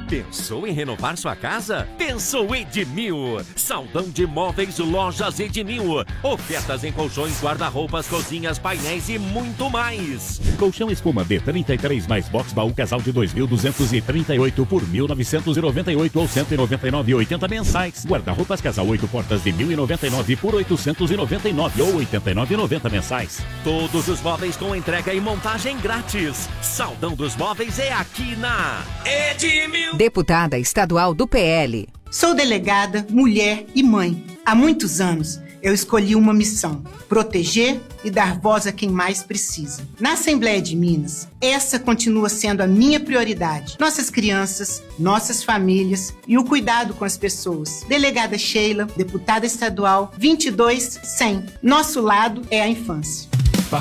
Pensou em renovar sua casa? Pensou Edmil. Saldão de móveis Lojas Edmil. Ofertas em colchões, guarda-roupas, cozinhas, painéis e muito mais. Colchão espuma B33 mais box baú casal de 2.238 por 1.998 ou 199,80 mensais. Guarda-roupas casal 8 portas de 1.099 por 899 ou 89,90 mensais. Todos os móveis com entrega e montagem grátis. Saldão dos móveis é aqui na Edmil. Deputada estadual do PL. Sou delegada, mulher e mãe. Há muitos anos eu escolhi uma missão: proteger e dar voz a quem mais precisa. Na Assembleia de Minas, essa continua sendo a minha prioridade. Nossas crianças, nossas famílias e o cuidado com as pessoas. Delegada Sheila, deputada estadual 22100. Nosso lado é a infância.